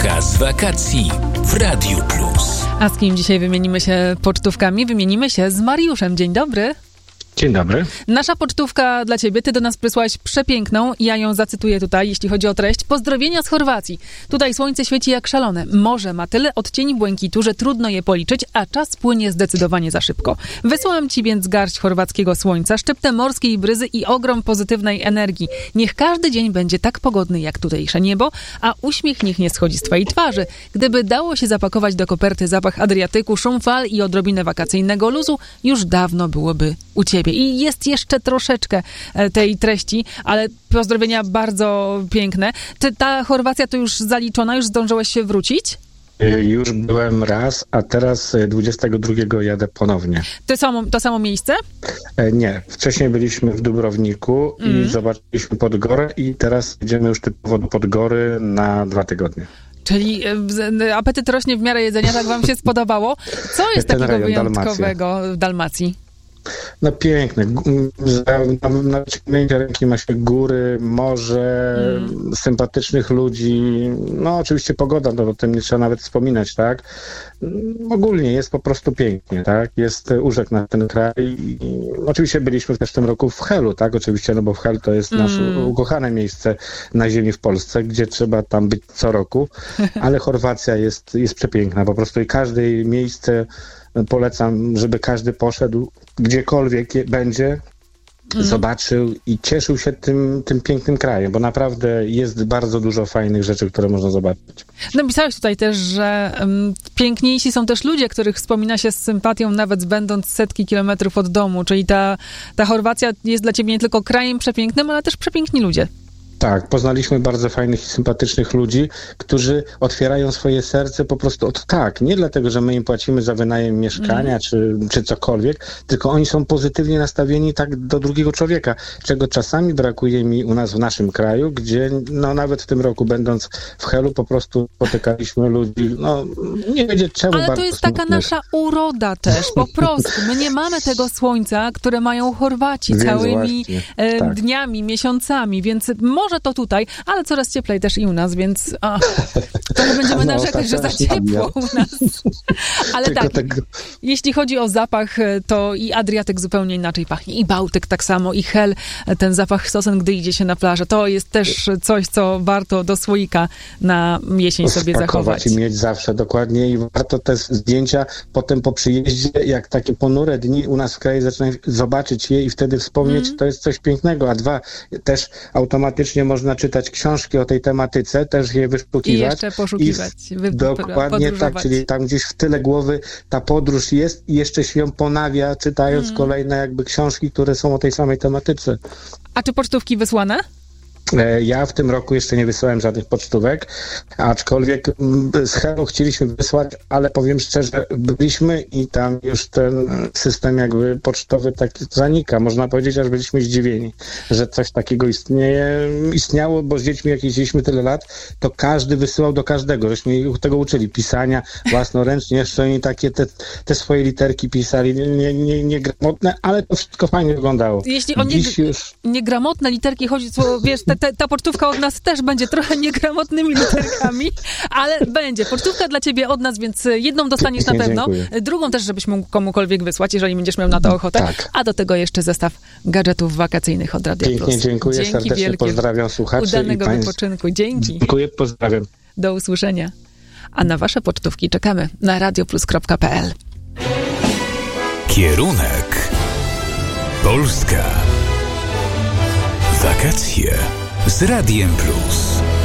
Pocztówka z wakacji w Radiu Plus. A z kim dzisiaj wymienimy się pocztówkami? Wymienimy się z Mariuszem. Dzień dobry. Dzień dobry. Nasza pocztówka dla ciebie. Ty do nas przysłałeś przepiękną. Ja ją zacytuję tutaj, jeśli chodzi o treść. Pozdrowienia z Chorwacji. Tutaj słońce świeci jak szalone. Morze ma tyle odcieni błękitu, że trudno je policzyć, a czas płynie zdecydowanie za szybko. Wysyłam ci więc garść chorwackiego słońca, szczyptę morskiej bryzy i ogrom pozytywnej energii. Niech każdy dzień będzie tak pogodny jak tutejsze niebo, a uśmiech niech nie schodzi z twojej twarzy. Gdyby dało się zapakować do koperty zapach Adriatyku, szum fal i odrobinę wakacyjnego luzu, już dawno byłoby u ciebie. I jest jeszcze troszeczkę tej treści, ale pozdrowienia bardzo piękne. Czy ta Chorwacja to już zaliczona? Już zdążyłeś się wrócić? Już byłem raz, a teraz 22 jadę ponownie. To samo miejsce? Nie. Wcześniej byliśmy w Dubrowniku i zobaczyliśmy Podgorę i teraz idziemy już typowo do Podgory na 2 tygodnie. Czyli apetyt rośnie w miarę jedzenia, tak wam się spodobało? Co jest Ten takiego rejon, wyjątkowego w Dalmacji? No piękne. Na wyciągnięcie ręki ma się góry, morze, sympatycznych ludzi. No oczywiście pogoda, no o tym nie trzeba nawet wspominać, tak? Ogólnie jest po prostu pięknie, tak? Jest urzek na ten kraj. I oczywiście byliśmy też w tym roku w Helu, tak? Oczywiście, no bo w Hel to jest nasze ukochane miejsce na ziemi w Polsce, gdzie trzeba tam być co roku, ale Chorwacja jest przepiękna po prostu i każde miejsce polecam, żeby każdy poszedł, gdziekolwiek będzie, zobaczył i cieszył się tym pięknym krajem, bo naprawdę jest bardzo dużo fajnych rzeczy, które można zobaczyć. Napisałeś tutaj też, że piękniejsi są też ludzie, których wspomina się z sympatią, nawet będąc setki kilometrów od domu, czyli ta Chorwacja jest dla ciebie nie tylko krajem przepięknym, ale też przepiękni ludzie. Tak, poznaliśmy bardzo fajnych i sympatycznych ludzi, którzy otwierają swoje serce po prostu nie dlatego, że my im płacimy za wynajem mieszkania czy cokolwiek, tylko oni są pozytywnie nastawieni tak do drugiego człowieka, czego czasami brakuje mi u nas w naszym kraju, gdzie no nawet w tym roku będąc w Helu po prostu spotykaliśmy ludzi, no nie wiedzieć czemu. Ale to jest taka nasza uroda też, po prostu. My nie mamy tego słońca, które mają Chorwaci całymi dniami, miesiącami, więc może to tutaj, ale coraz cieplej też i u nas, więc to nie będziemy narzekać, że za ciepło u nas. Ale jeśli chodzi o zapach, to i Adriatyk zupełnie inaczej pachnie, i Bałtyk tak samo, i Hel, ten zapach sosen, gdy idzie się na plażę, to jest też coś, co warto do słoika na jesień sobie zachować. I mieć zawsze dokładnie i warto te zdjęcia potem po przyjeździe, jak takie ponure dni u nas w kraju zaczynają zobaczyć je i wtedy wspomnieć, to jest coś pięknego, a 2, też automatycznie można czytać książki o tej tematyce, też je wyszukiwać. I jeszcze poszukiwać. Dokładnie tak, czyli tam gdzieś w tyle głowy ta podróż jest i jeszcze się ją ponawia, czytając kolejne jakby książki, które są o tej samej tematyce. A czy pocztówki wysłane? Ja w tym roku jeszcze nie wysłałem żadnych pocztówek, aczkolwiek z Helu chcieliśmy wysłać, ale powiem szczerze, byliśmy i tam już ten system jakby pocztowy taki zanika. Można powiedzieć, aż byliśmy zdziwieni, że coś takiego istniało, bo z dziećmi jak jeździliśmy tyle lat, to każdy wysyłał do każdego. Żeśmy ich tego uczyli, pisania własnoręcznie, jeszcze oni takie te swoje literki pisali, niegramotne, ale to wszystko fajnie wyglądało. Jeśli o niegramotne literki chodzi, to wiesz, ta pocztówka od nas też będzie trochę niegramotnymi literkami, ale będzie. Pocztówka dla ciebie od nas, więc jedną dostaniesz na pewno. Dziękuję. Drugą też, żebyś mógł komukolwiek wysłać, jeżeli będziesz miał na to ochotę. Tak. A do tego jeszcze zestaw gadżetów wakacyjnych od Radia Plus. Pięknie, dziękuję. Dzięki serdecznie, wielkie. Pozdrawiam słuchaczy. Udanego wypoczynku. Dzięki. Dziękuję, pozdrawiam. Do usłyszenia. A na wasze pocztówki czekamy na radioplus.pl. Kierunek Polska. Wakacje z Radiem Plus.